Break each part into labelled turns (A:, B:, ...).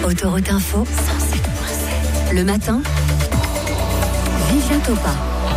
A: Autoroute Info, 107.7. Le matin, Vivien Topa.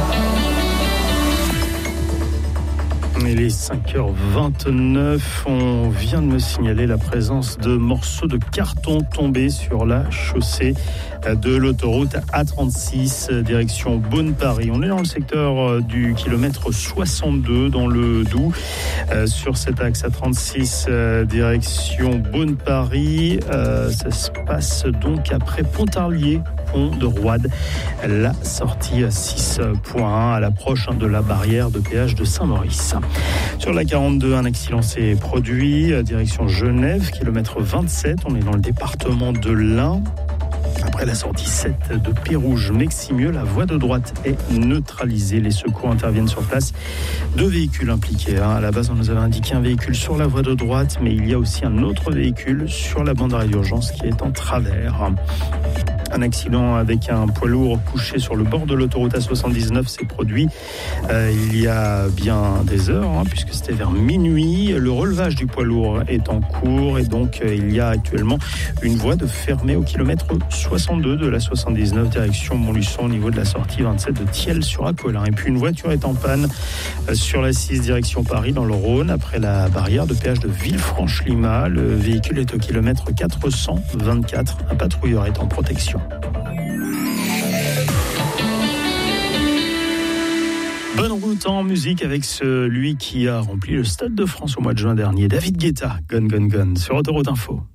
B: Il est 5h29, on vient de me signaler la présence de morceaux de carton tombés sur la chaussée de l'autoroute A36 direction Beaune-Paris. On est dans le secteur du kilomètre 62 dans le Doubs. Sur cet axe A36 direction Beaune-Paris, ça se passe donc après Pontarlier, pont de Roide, la sortie 6.1 à l'approche de la barrière de péage de Saint-Maurice. Sur la 42, un accident s'est produit, direction Genève, kilomètre 27, on est dans le département de l'Ain. Après la sortie 7 de Pérouge-Meximieux, la voie de droite est neutralisée. Les secours interviennent sur place. 2 véhicules impliqués. À la base, on nous avait indiqué un véhicule sur la voie de droite, mais il y a aussi un autre véhicule sur la bande d'arrêt d'urgence qui est en travers. Un accident avec un poids lourd couché sur le bord de l'autoroute A79 s'est produit il y a bien des heures, puisque c'était vers minuit. Le relevage du poids lourd est en cours et donc il y a actuellement une voie de fermée au kilomètre 62 de la 79 direction Montluçon au niveau de la sortie 27 de Thiel-sur-Acolin. Et puis une voiture est en panne sur la 6 direction Paris dans le Rhône après la barrière de péage de Villefranche-Lima. Le véhicule est au kilomètre 424. Un patrouilleur est en protection. Bonne route en musique avec celui qui a rempli le Stade de France au mois de juin dernier, David Guetta, Gone Gone Gone, sur Autoroute Info.